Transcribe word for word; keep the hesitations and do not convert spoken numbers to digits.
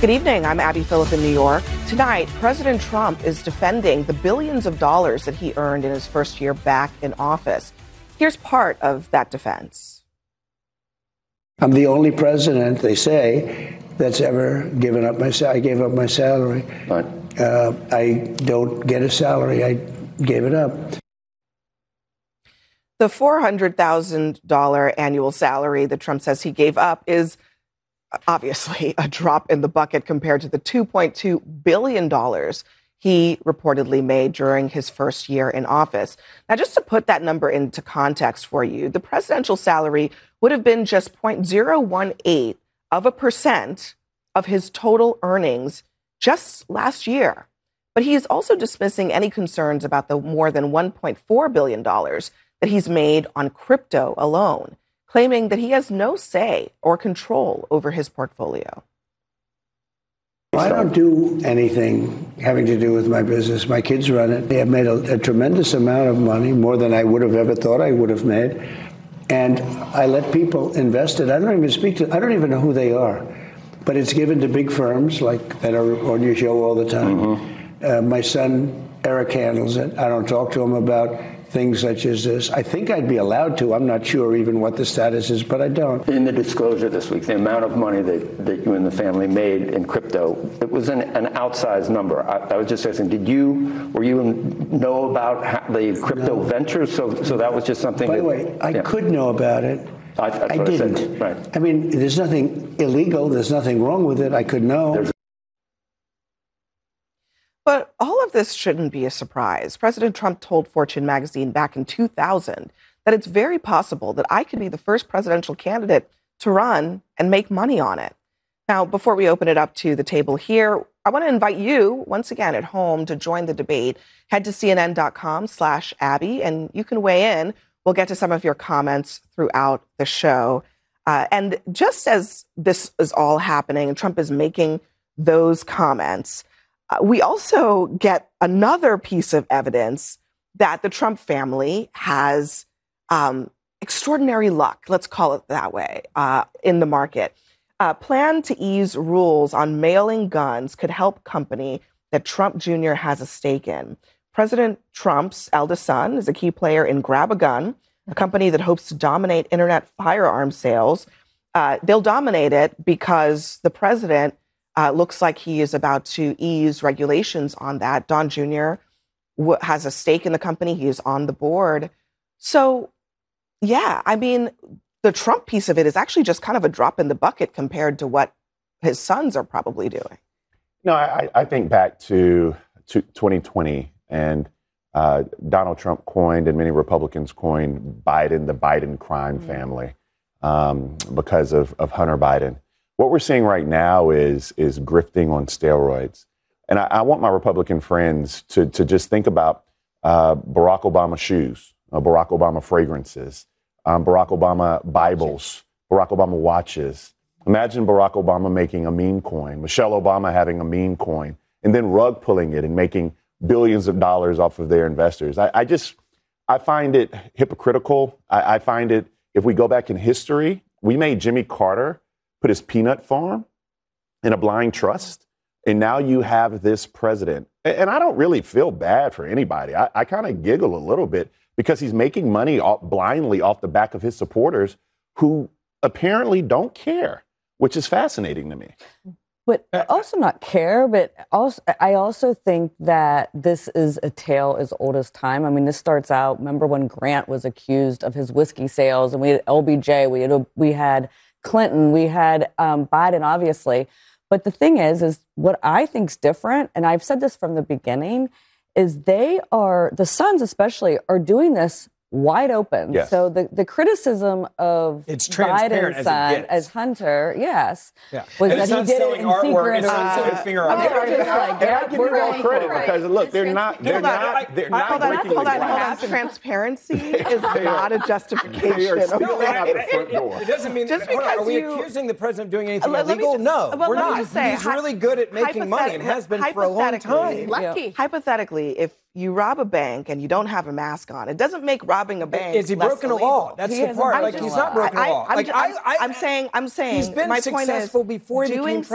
Good evening. I'm Abby Phillip in New York. Tonight, President Trump is defending the billions of dollars that he earned in his first year back in office. Here's part of that defense. I'm the only president, they say, that's ever given up my salary. I gave up my salary. Right. Uh, I don't get a salary. I gave it up. The four hundred thousand dollars annual salary that Trump says he gave up is obviously a drop in the bucket compared to the two point two billion dollars he reportedly made during his first year in office. Now, just to put that number into context for you, the presidential salary would have been just zero point zero one eight of a percent of his total earnings just last year. But he is also dismissing any concerns about the more than one point four billion dollars that he's made on crypto alone, claiming that he has no say or control over his portfolio. I don't do anything having to do with my business. My kids run it. They have made a, a tremendous amount of money, more than I would have ever thought I would have made. And I let people invest it. I don't even speak to, I don't even know who they are. But it's given to big firms like that are on your show all the time. Mm-hmm. Uh, my son, Eric, handles it. I don't talk to him about things such as this. I think I'd be allowed to. I'm not sure even what the status is, but I don't. In the disclosure this week, the amount of money that, that you and the family made in crypto, it was an, an outsized number. I, I was just asking, did you, were you know about how, the crypto no. ventures? So, so that was just something. By that, the way, I yeah. could know about it. I, that's I what didn't. I said. Right. I mean, there's nothing illegal. There's nothing wrong with it. I could know. There's But all of this shouldn't be a surprise. President Trump told Fortune magazine back in two thousand that it's very possible that I could be the first presidential candidate to run and make money on it. Now, before we open it up to the table here, I want to invite you, once again at home, to join the debate. Head to cnn.com slash Abby, and you can weigh in. We'll get to some of your comments throughout the show. Uh, and just as this is all happening and Trump is making those comments, Uh, we also get another piece of evidence that the Trump family has um, extraordinary luck, let's call it that way, uh, in the market. Uh, plan to ease rules on mailing guns could help company that Trump Junior has a stake in. President Trump's eldest son is a key player in Grab a Gun, a company that hopes to dominate internet firearm sales. Uh, they'll dominate it because the president Uh, looks like he is about to ease regulations on that. Don Junior w- has a stake in the company. He is on the board. So, yeah, I mean, the Trump piece of it is actually just kind of a drop in the bucket compared to what his sons are probably doing. No, I, I think back to, to twenty twenty, and uh, Donald Trump coined, and many Republicans coined, Biden, the Biden crime mm-hmm. family, um, because of, of Hunter Biden. What we're seeing right now is is grifting on steroids. And I, I want my Republican friends to, to just think about uh, Barack Obama shoes, uh, Barack Obama fragrances, um, Barack Obama Bibles, Barack Obama watches. Imagine Barack Obama making a meme coin, Michelle Obama having a meme coin, and then rug pulling it and making billions of dollars off of their investors. I, I just, I find it hypocritical. I, I find it, if we go back in history, we made Jimmy Carter put his peanut farm in a blind trust. And now you have this president. And I don't really feel bad for anybody. I, I kind of giggle a little bit because he's making money off, blindly off the back of his supporters who apparently don't care, which is fascinating to me. But also not care, but also I also think that this is a tale as old as time. I mean, this starts out, remember when Grant was accused of his whiskey sales, and we had L B J, we had, we had Clinton, we had um, Biden, obviously. But the thing is, is what I think's different, and I've said this from the beginning, is they are, the sons especially, are doing this wide open. Yes. So the, the criticism of it's transparent Biden's son as, as Hunter, yes, yeah. was and that he did it in artwork, secret. It's not selling finger I, art. I, just like, and I give you all credit right. because look, they're not, they're not, they're not Hold on, breaking hold the on, hold on. glass. Transparency is not a justification. They are stealing okay? out the front door. It doesn't mean, just hold on, because are we you, accusing the president of doing anything let, let illegal? just, No, well, we're let me not. just say, He's really good at making money and has been for a long time. Lucky. Hypothetically, if you rob a bank and you don't have a mask on, it doesn't make robbing a bank Is he less broken illegal. a law? That's he the part. Like, he's not broken a law. I, I'm, like, just, I, I, I'm saying, I'm saying, he's been my successful point is, before he doing became